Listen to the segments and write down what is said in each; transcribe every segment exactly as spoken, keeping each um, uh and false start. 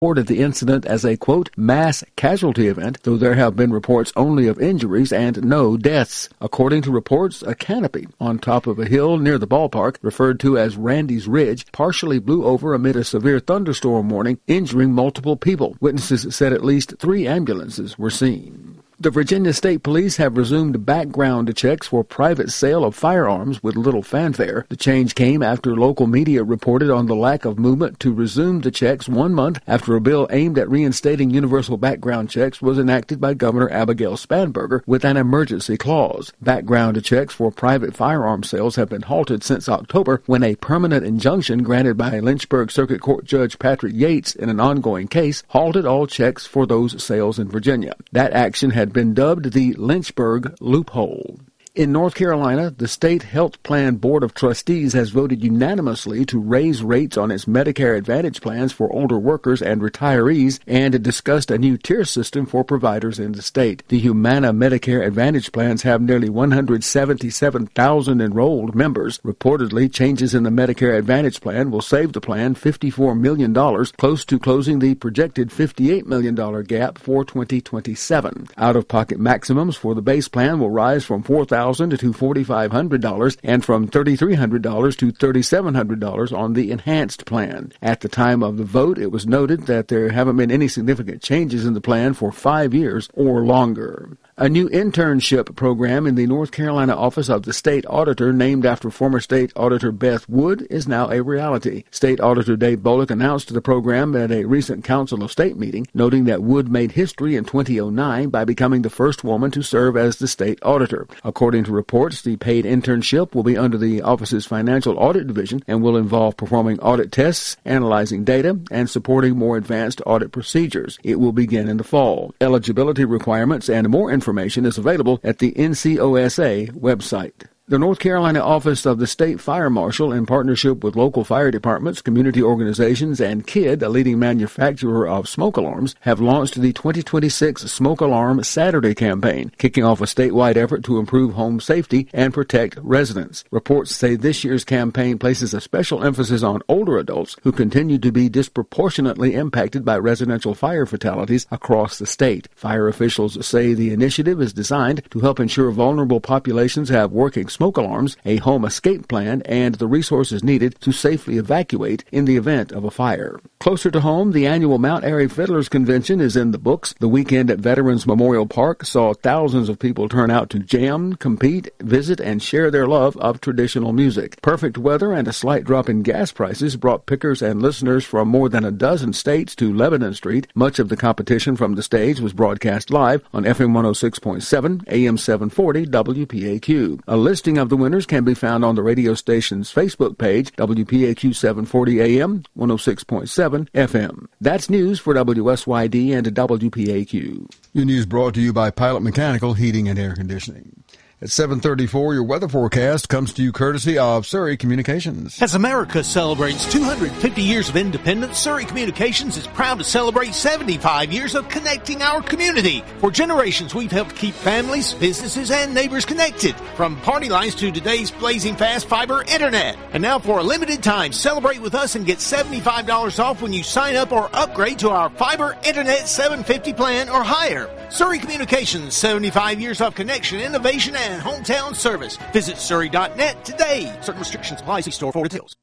reported the incident as a, quote, mass casualty event, though there have been reports only of injuries and no deaths. According to reports, a canopy on top of a hill near the ballpark, referred to as Randy's Ridge, partially blew over amid a severe thunderstorm warning, injuring multiple people. Witnesses said at least three ambulances were seen. The Virginia State Police have resumed background checks for private sale of firearms with little fanfare. The change came after local media reported on the lack of movement to resume the checks one month after a bill aimed at reinstating universal background checks was enacted by Governor Abigail Spanberger with an emergency clause. Background checks for private firearm sales have been halted since October when a permanent injunction granted by Lynchburg Circuit Court Judge Patrick Yates in an ongoing case halted all checks for those sales in Virginia. That action had been dubbed the Lynchburg loophole. In North Carolina, the State Health Plan Board of Trustees has voted unanimously to raise rates on its Medicare Advantage plans for older workers and retirees and discussed a new tier system for providers in the state. The Humana Medicare Advantage plans have nearly one hundred seventy-seven thousand enrolled members. Reportedly, changes in the Medicare Advantage plan will save the plan fifty-four million dollars, close to closing the projected fifty-eight million dollars gap for twenty twenty-seven. Out-of-pocket maximums for the base plan will rise from four thousand dollars to four thousand five hundred dollars and from three thousand three hundred dollars to three thousand seven hundred dollars on the enhanced plan. At the time of the vote, it was noted that there haven't been any significant changes in the plan for five years or longer. A new internship program in the North Carolina Office of the State Auditor, named after former State Auditor Beth Wood, is now a reality. State Auditor Dave Bullock announced the program at a recent Council of State meeting, noting that Wood made history in two thousand nine by becoming the first woman to serve as the state auditor. According to reports, the paid internship will be under the office's Financial Audit Division and will involve performing audit tests, analyzing data, and supporting more advanced audit procedures. It will begin in the fall. Eligibility requirements and more information Information is available at the N C O S A website. The North Carolina Office of the State Fire Marshal, in partnership with local fire departments, community organizations, and KID, a leading manufacturer of smoke alarms, have launched the twenty twenty-six Smoke Alarm Saturday campaign, kicking off a statewide effort to improve home safety and protect residents. Reports say this year's campaign places a special emphasis on older adults who continue to be disproportionately impacted by residential fire fatalities across the state. Fire officials say the initiative is designed to help ensure vulnerable populations have working smoke alarms, a home escape plan, and the resources needed to safely evacuate in the event of a fire. Closer to home, the annual Mount Airy Fiddlers Convention is in the books. The weekend at Veterans Memorial Park saw thousands of people turn out to jam, compete, visit, and share their love of traditional music. Perfect weather and a slight drop in gas prices brought pickers and listeners from more than a dozen states to Lebanon Street. Much of the competition from the stage was broadcast live on F M one oh six point seven, A M seven forty, W P A Q. A listing of the winners can be found on the radio station's Facebook page, W P A Q seven forty A M, one oh six point seven F M. That's news for W S Y D and W P A Q. Your news brought to you by Pilot Mechanical Heating and Air Conditioning. At seven thirty-four, your weather forecast comes to you courtesy of Surrey Communications. As America celebrates two hundred fifty years of independence, Surrey Communications is proud to celebrate seventy-five years of connecting our community. For generations, we've helped keep families, businesses, and neighbors connected. From party lines to today's blazing fast fiber internet. And now for a limited time, celebrate with us and get seventy-five dollars off when you sign up or upgrade to our fiber internet seven fifty plan or higher. Surrey Communications, seventy-five years of connection, innovation, and hometown service. Visit surrey dot net today. Certain restrictions apply. See store for details.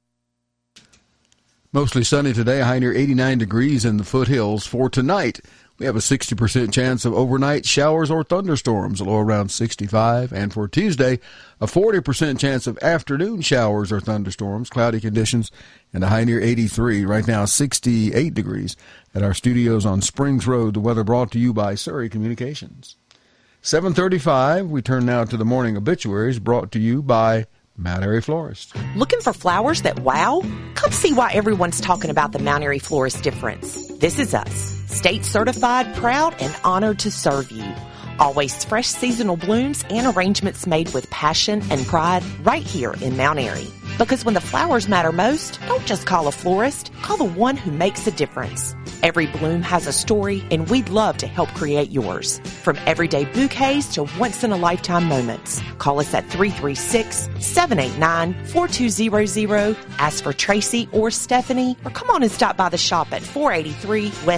Mostly sunny today, a high near eighty-nine degrees in the foothills. For tonight, we have a sixty percent chance of overnight showers or thunderstorms, a low around sixty-five. And for Tuesday, a forty percent chance of afternoon showers or thunderstorms, cloudy conditions, and a high near eighty-three. Right now, sixty-eight degrees at our studios on Springs Road. The weather brought to you by Surrey Communications. seven thirty-five, we turn now to the morning obituaries brought to you by Mount Airy Florist. Looking for flowers that wow? Come see why everyone's talking about the Mount Airy Florist difference. This is us, state certified, proud, and honored to serve you. Always fresh seasonal blooms and arrangements made with passion and pride right here in Mount Airy. Because when the flowers matter most, don't just call a florist, call the one who makes a difference. Every bloom has a story, and we'd love to help create yours. From everyday bouquets to once-in-a-lifetime moments. Call us at three three six, seven eight nine, four two zero zero. Ask for Tracy or Stephanie, or come on and stop by the shop at four eighty-three West